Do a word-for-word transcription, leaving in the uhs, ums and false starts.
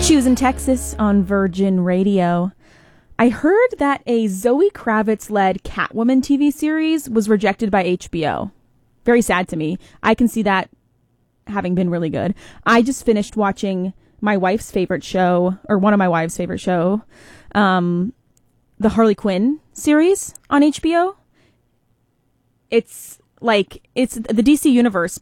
Issues in Texas on Virgin Radio. I heard that a Zoe Kravitz-led Catwoman T V series was rejected by H B O. Very sad to me. I can see that having been really good. I just finished watching my wife's favorite show, or one of my wife's favorite show, um, the Harley Quinn series on H B O. It's like, it's the D C Universe